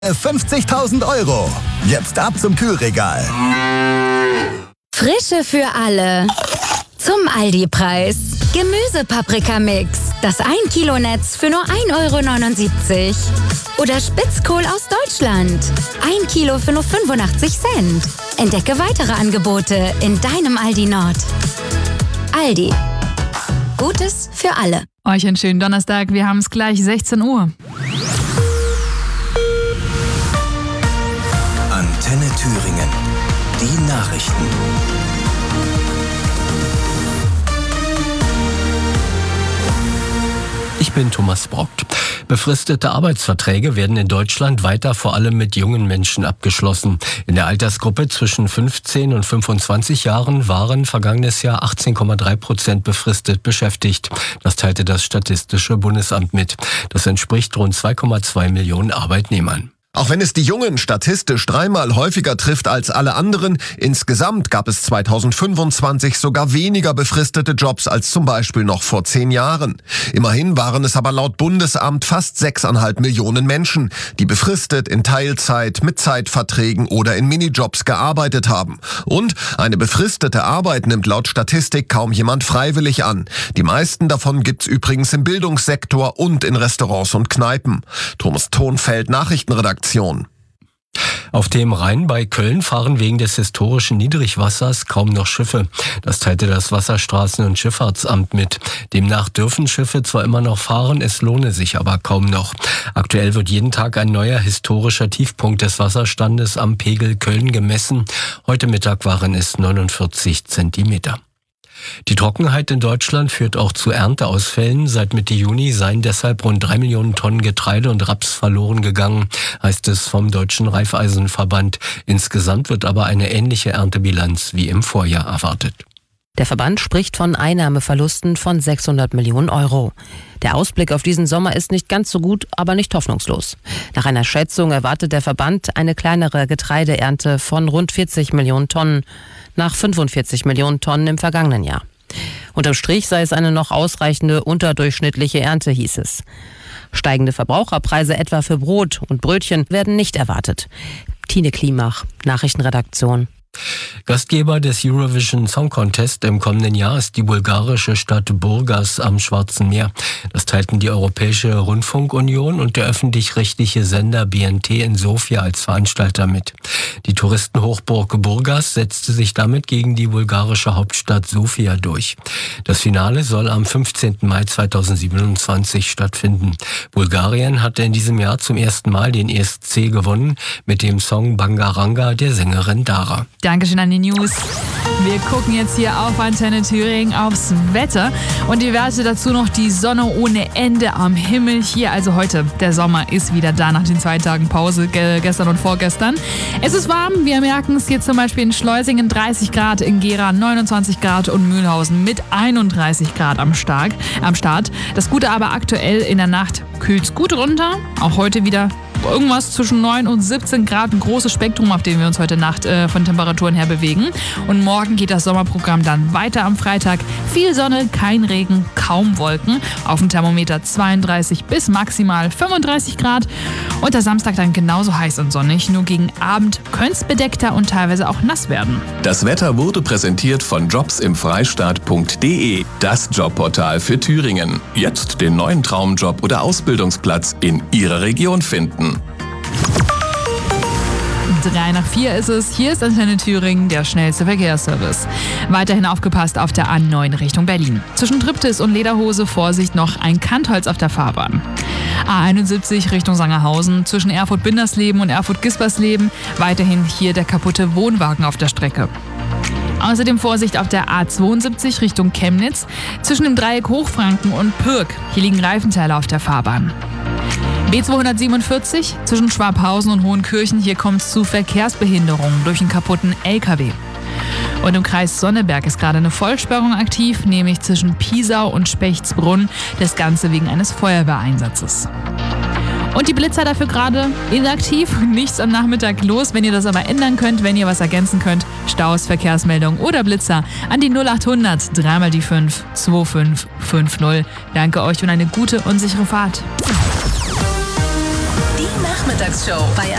50.000 €. Jetzt ab zum Kühlregal. Frische für alle. Zum Aldi-Preis. Gemüsepaprikamix. Das 1 Kilo Netz für nur 1,79 €. Oder Spitzkohl aus Deutschland. 1 Kilo für nur 85 Cent. Entdecke weitere Angebote in deinem Aldi Nord. Aldi. Gutes für alle. Euch einen schönen Donnerstag. Wir haben es gleich 16 Uhr. Antenne Thüringen. Die Nachrichten. Ich bin Thomas Brockt. Befristete Arbeitsverträge werden in Deutschland weiter vor allem mit jungen Menschen abgeschlossen. In der Altersgruppe zwischen 15 und 25 Jahren waren vergangenes Jahr 18,3% befristet beschäftigt. Das teilte das Statistische Bundesamt mit. Das entspricht rund 2,2 Millionen Arbeitnehmern. Auch wenn es die Jungen statistisch 3-mal häufiger trifft als alle anderen, insgesamt gab es 2025 sogar weniger befristete Jobs als zum Beispiel noch vor 10 Jahren. Immerhin waren es aber laut Bundesamt fast 6,5 Millionen Menschen, die befristet in Teilzeit, mit Zeitverträgen oder in Minijobs gearbeitet haben. Und eine befristete Arbeit nimmt laut Statistik kaum jemand freiwillig an. Die meisten davon gibt's übrigens im Bildungssektor und in Restaurants und Kneipen. Thomas Thonfeld, Nachrichtenredaktion. Auf dem Rhein bei Köln fahren wegen des historischen Niedrigwassers kaum noch Schiffe. Das teilte das Wasserstraßen- und Schifffahrtsamt mit. Demnach dürfen Schiffe zwar immer noch fahren, es lohne sich aber kaum noch. Aktuell wird jeden Tag ein neuer historischer Tiefpunkt des Wasserstandes am Pegel Köln gemessen. Heute Mittag waren es 49 Zentimeter. Die Trockenheit in Deutschland führt auch zu Ernteausfällen. Seit Mitte Juni seien deshalb rund 3 Millionen Tonnen Getreide und Raps verloren gegangen, heißt es vom Deutschen Raiffeisenverband. Insgesamt wird aber eine ähnliche Erntebilanz wie im Vorjahr erwartet. Der Verband spricht von Einnahmeverlusten von 600 Millionen €. Der Ausblick auf diesen Sommer ist nicht ganz so gut, aber nicht hoffnungslos. Nach einer Schätzung erwartet der Verband eine kleinere Getreideernte von rund 40 Millionen Tonnen, nach 45 Millionen Tonnen im vergangenen Jahr. Unterm Strich sei es eine noch ausreichende unterdurchschnittliche Ernte, hieß es. Steigende Verbraucherpreise etwa für Brot und Brötchen werden nicht erwartet. Tine Klimach, Nachrichtenredaktion. Gastgeber des Eurovision Song Contest im kommenden Jahr ist die bulgarische Stadt Burgas am Schwarzen Meer. Das teilten die Europäische Rundfunkunion und der öffentlich-rechtliche Sender BNT in Sofia als Veranstalter mit. Die Touristenhochburg Burgas setzte sich damit gegen die bulgarische Hauptstadt Sofia durch. Das Finale soll am 15. Mai 2027 stattfinden. Bulgarien hatte in diesem Jahr zum ersten Mal den ESC gewonnen mit dem Song Bangaranga der Sängerin Dara. Dankeschön an die News. Wir gucken jetzt hier auf Antenne Thüringen aufs Wetter und die Werte dazu noch die Sonne ohne Ende am Himmel. Hier also heute, der Sommer ist wieder da nach den 2 Tagen Pause, gestern und vorgestern. Es ist warm, wir merken es hier zum Beispiel in Schleusingen 30 Grad, in Gera 29 Grad und Mühlhausen mit 31 Grad am Start. Das Gute aber aktuell in der Nacht kühlt es gut runter, auch heute wieder irgendwas zwischen 9 und 17 Grad, ein großes Spektrum, auf dem wir uns heute Nacht von Temperaturen her bewegen. Und morgen geht das Sommerprogramm dann weiter am Freitag. Viel Sonne, kein Regen, kaum Wolken. Auf dem Thermometer 32 bis maximal 35 Grad. Und der Samstag dann genauso heiß und sonnig. Nur gegen Abend könnte es bedeckter und teilweise auch nass werden. Das Wetter wurde präsentiert von jobsimfreistaat.de, das Jobportal für Thüringen. Jetzt den neuen Traumjob oder Ausbildungsplatz in Ihrer Region finden. 3 nach 4 ist es. Hier ist Antenne Thüringen, der schnellste Verkehrsservice. Weiterhin aufgepasst auf der A9 Richtung Berlin. Zwischen Triptis und Lederhose Vorsicht noch ein Kantholz auf der Fahrbahn. A71 Richtung Sangerhausen. Zwischen Erfurt-Bindersleben und Erfurt-Gispersleben weiterhin hier der kaputte Wohnwagen auf der Strecke. Außerdem Vorsicht auf der A72 Richtung Chemnitz. Zwischen dem Dreieck Hochfranken und Pürg. Hier liegen Reifenteile auf der Fahrbahn. B247 zwischen Schwabhausen und Hohenkirchen. Hier kommt es zu Verkehrsbehinderungen durch einen kaputten LKW. Und im Kreis Sonneberg ist gerade eine Vollsperrung aktiv, nämlich zwischen Piesau und Spechtsbrunn. Das Ganze wegen eines Feuerwehreinsatzes. Und die Blitzer dafür gerade inaktiv, nichts am Nachmittag los. Wenn ihr das aber ändern könnt, wenn ihr was ergänzen könnt, Staus, Verkehrsmeldung oder Blitzer an die 0800 3 mal die 5 2550. Danke euch und eine gute und sichere Fahrt. Die Nachmittagsshow bei